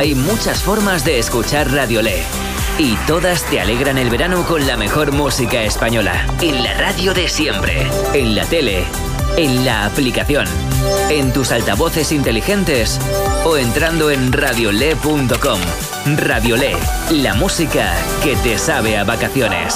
Hay muchas formas de escuchar Radiolé y todas te alegran el verano con la mejor música española. En la radio de siempre, en la tele, en la aplicación, en tus altavoces inteligentes o entrando en radiolé.com. Radiolé, la música que te sabe a vacaciones.